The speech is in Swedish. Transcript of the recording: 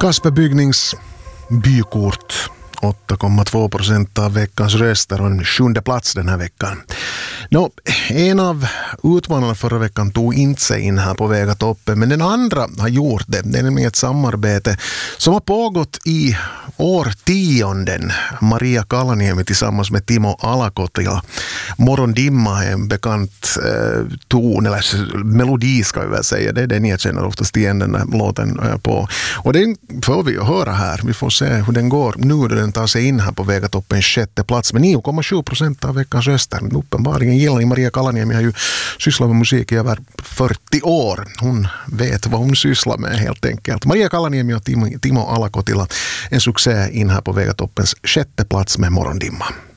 Kasper Bygnings bykort 8,2% av veckans röster och en 7:e plats den här veckan. En av utmanarna förra veckan tog inte sig in här på Vega toppen, men den andra har gjort det. Det är nämligen ett samarbete som har pågått i årtionden. Maria Kalaniemi tillsammans med Timo Alakotila. Morgondimma är en bekant ton eller melodi ska vi väl säga. Det är den jag känner oftast igen den här låten på. Och den får vi höra här. Vi får se hur den går nu då den tar sig in här på Vega toppen 6:e plats med 9,7% av veckans röster. Uppenbarligen gillar Maria Kalaniemi har ju sysslat med musik i över 40 år. Hon vet vad hon sysslar med helt enkelt. Maria Kalaniemi och Timo Alakotila en succé in här på Vega toppens 6:e plats med Morgondimma.